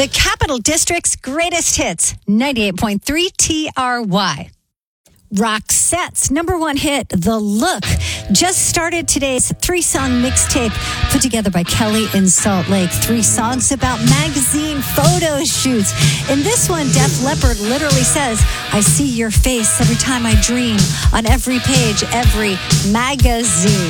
The Capital District's greatest hits, 98.3 TRY. Roxette's number one hit, The Look, just started today's 3-song mixtape put together by Kelly in Salt Lake. 3 songs about magazine photo shoots. In this one, Def Leppard literally says, I see your face every time I dream, on every page, every magazine.